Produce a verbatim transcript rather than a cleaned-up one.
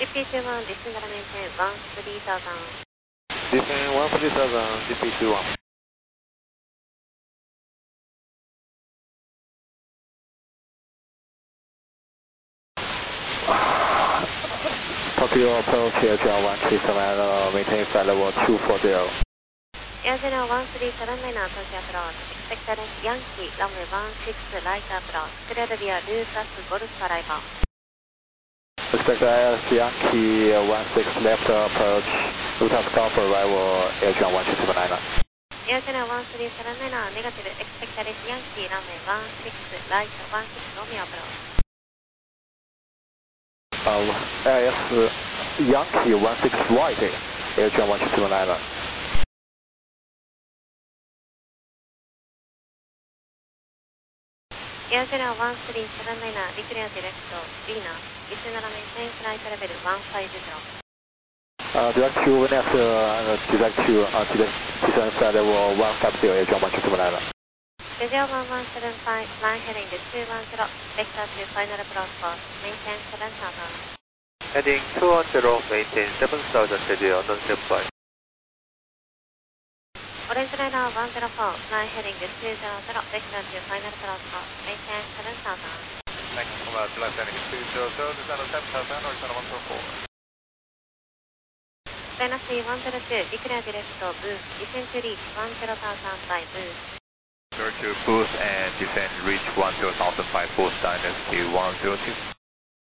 ジーピーツーワン、descend and maintain one three thousand. Descend one three thousand,ジーピーツーワン. Tokyo approach Air Channel one three seven nine, maintain flight level two forty. Air Channel one three seven nine, Tokyo approach. Expected Yankee, runway one six right approach. Cleared via Lucas Golf arrival. Expected Yankee one six left approach. Lucas Golf arrival, Air Channel one three seven nine. Air Channel one three seven nine, negative. Expected Yankee, runway one six right one six Romeo approach. Um, A S Yankee one six right, Air Channel one three seven nine. Air Channel one three seven nine, declare direct Venus, descend and maintain flight level one five zero. Uh, direct to Venus, uh, direct to, uh, direct, descend flight level one five zero, Air Channel one three seven nine. Visual one one seven five, line heading two one zero, vector to final approach course, maintain seven thousand. Heading two one zero, maintain seven thousand, steady on non-step flight. Orange Liner one zero four, line heading two zero zero, vector to final approach course, maintain seven thousand. Thank you for that, black heading two zero zero, descend on seven thousand, or descend on one zero four. Dynasty one zero two, declare direct boost, descend to reach one zero thousand by boost. Clear to boost and descend, reach one zero thousand by boost, Dynasty one zero two.